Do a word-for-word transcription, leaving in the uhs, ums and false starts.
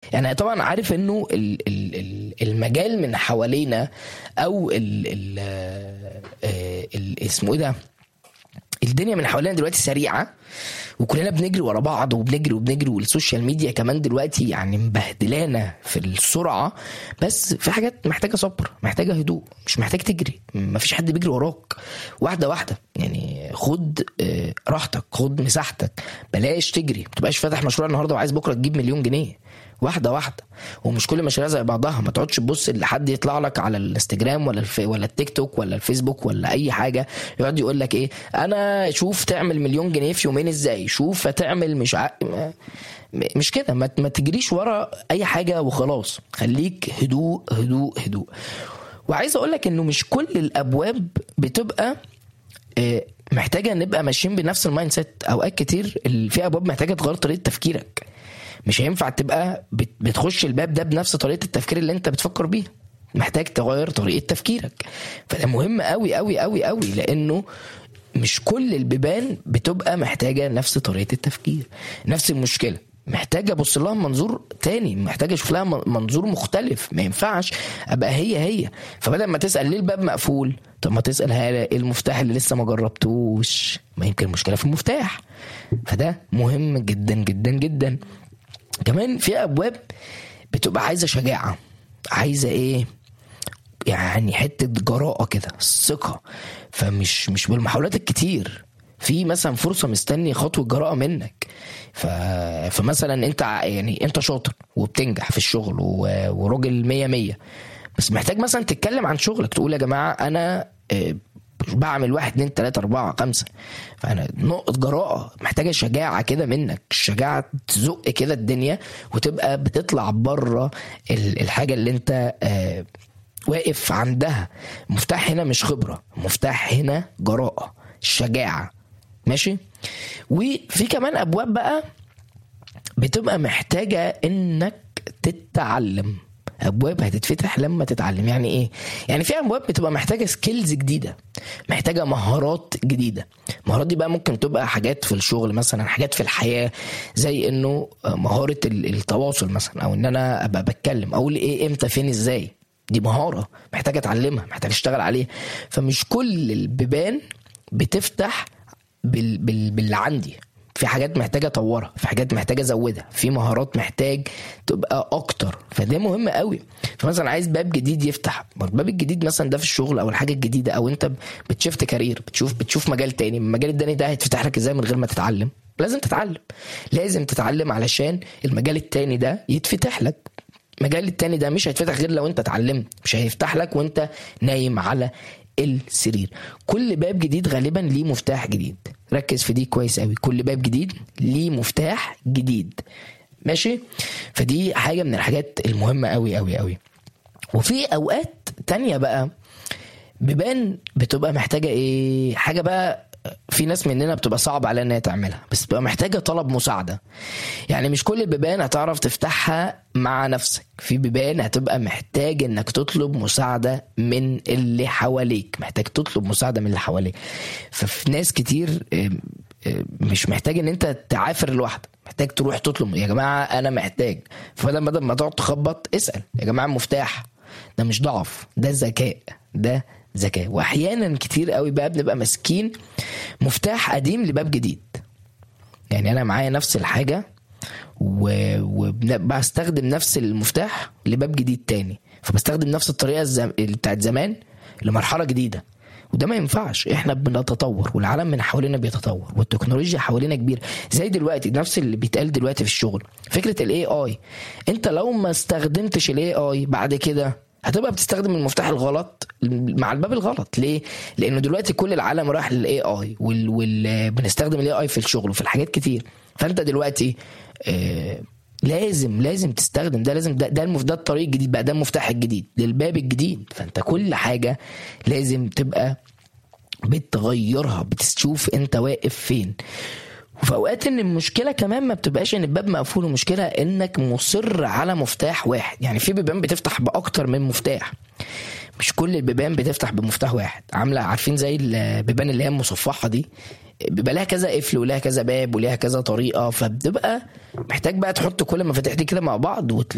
يعني طبعا عارف انه ال- ال- ال- المجال من حوالينا او ال ال ال اسمه ايه ده، الدنيا من حوالينا دلوقتي سريعة وكلنا بنجري ورا بعض وبنجري وبنجري، والسوشيال ميديا كمان دلوقتي يعني مبهدلانا في السرعة. بس في حاجات محتاجة صبر، محتاجة هدوء، مش محتاج تجري، مفيش حد بيجري وراك. واحدة واحدة يعني، خد آه، راحتك، خد مساحتك، بلاش تجري. متبقاش فاتح مشروع النهاردة وعايز بكرة تجيب مليون جنيه. واحدة واحدة، ومش كل مشاريع زي بعضها. ما تقعدش تبص لحد يطلع لك على الانستجرام ولا الف... ولا التيك توك ولا الفيسبوك ولا اي حاجة يقعد يقول لك ايه، انا شوف تعمل مليون جنيه في يومين ازاي، شوف هتعمل مش ع... مش كده. ما... ما تجريش ورا اي حاجة وخلاص. خليك هدوء هدوء هدوء. وعايز اقول لك انه مش كل الابواب بتبقى محتاجة نبقى ماشيين بنفس المايند سيت. اوقات كتير في ابواب محتاجة تغير طريقة تفكيرك. مش هينفع تبقى بتخش الباب ده بنفس طريقة التفكير اللي انت بتفكر بيها، محتاج تغير طريقة تفكيرك. فده مهم قوي قوي قوي قوي، لانه مش كل البيبان بتبقى محتاجة نفس طريقة التفكير. نفس المشكلة محتاجة ابص لها منظور تاني، محتاجة اشوف لها منظور مختلف. ما ينفعش ابقى هي هي. فبدل ما تسأل ليه الباب مقفول، طب ما تسأل ايه المفتاح اللي لسه ما جربتوش، ما يمكن المشكلة في المفتاح. فده مهم جدا جدا جدا. كمان في ابواب بتبقى عايزه شجاعه، عايزه ايه يعني، حته جراءه كده، ثقه. فمش مش بالمحاولات الكتير. في مثلا فرصه مستني خطوه جراءه منك. ف... فمثلا انت يعني انت شاطر وبتنجح في الشغل وراجل مية مية، بس محتاج مثلا تتكلم عن شغلك، تقول يا جماعه انا بعمل واحد اتنين تلاتة اربعة خمسة. فانا نقطة جراءة محتاجة شجاعة كده منك، الشجاعة تزق كده الدنيا وتبقى بتطلع بره الحاجة اللي انت آه واقف عندها. مفتاح هنا مش خبرة، مفتاح هنا جراءة، شجاعة. ماشي. وفي كمان ابواب بقى بتبقى محتاجة انك تتعلم. ابواب هتتفتح لما تتعلم. يعني ايه؟ يعني في ابواب بتبقى محتاجه سكيلز جديده، محتاجه مهارات جديده. المهارات دي بقى ممكن تبقى حاجات في الشغل مثلا، حاجات في الحياه، زي انه مهاره التواصل مثلا، او ان انا ابقى بتكلم اقول ايه امتى فين ازاي. دي مهاره محتاجه اتعلمها، محتاجه اشتغل عليها. فمش كل البيبان بتفتح بال بال باللي عندي. في حاجات محتاجة اطورها، في حاجات محتاجة ازودها، في مهارات محتاج تبقى اكتر. فده مهم قوي. فمثلا عايز باب جديد يفتح، الباب الجديد مثلا ده في الشغل او الحاجة الجديدة، او انت بتشفت كارير، بتشوف بتشوف مجال تاني. المجال التاني ده هيتفتح لك ازاي من غير ما تتعلم؟ لازم تتعلم، لازم تتعلم علشان المجال التاني ده يتفتح لك. المجال التاني ده مش هيتفتح غير لو انت اتعلمت، مش هيفتح لك وانت نايم على السرير. كل باب جديد غالبا ليه مفتاح جديد. ركز في دي كويس قوي. كل باب جديد ليه مفتاح جديد. ماشي. فدي حاجة من الحاجات المهمة قوي قوي قوي. وفي اوقات تانية بقى بيبان بتبقى محتاجة ايه، حاجة بقى في ناس مننا بتبقى صعب عليها انها تعملها، بس بتبقى محتاجة طلب مساعدة. يعني مش كل البيبان هتعرف تفتحها مع نفسك. في بيبان هتبقى محتاج انك تطلب مساعدة من اللي حواليك، محتاج تطلب مساعدة من اللي حواليك. ففي ناس كتير مش محتاج ان انت تعافر لوحدك، محتاج تروح تطلب يا جماعة انا محتاج. فبدل بدل ما تقعد تخبط، اسأل يا جماعة. مفتاح ده مش ضعف، ده ذكاء، ده ذكاء. واحيانا كتير قوي بقى بنبقى ماسكين مفتاح قديم لباب جديد. يعني انا معايا نفس الحاجة وبستخدم نفس المفتاح لباب جديد تاني، فبستخدم نفس الطريقة الزم... بتاعت زمان لمرحلة جديدة. وده ما ينفعش. احنا بنتطور والعالم من حوالينا بيتطور والتكنولوجيا حوالينا كبير. زي دلوقتي نفس اللي بيتقال دلوقتي في الشغل، فكرة الاي اي. انت لو ما استخدمتش الاي اي بعد كده هتبقى بتستخدم المفتاح الغلط مع الباب الغلط. ليه؟ لانه دلوقتي كل العالم راح للاي اي وال... وال... بنستخدم الاي اي في الشغل وفي الحاجات كتير. فانت دلوقتي آه... لازم لازم تستخدم ده. لازم ده ده, المف... ده الطريق الجديد بقى، ده المفتاح الجديد للباب الجديد. فانت كل حاجة لازم تبقى بتغيرها، بتشوف انت واقف فين. وفي اوقات ان المشكله كمان ما بتبقاش ان الباب مقفول، المشكله انك مصر على مفتاح واحد. يعني في بيبان بتفتح باكتر من مفتاح، مش كل البيبان بتفتح بمفتاح واحد. عامله عارفين زي البيبان اللي هي المصفحه دي، بيبقى لها كذا قفل ولها كذا باب ولها كذا طريقه. فبتبقى محتاج بقى تحط كل المفاتيح دي كده مع بعض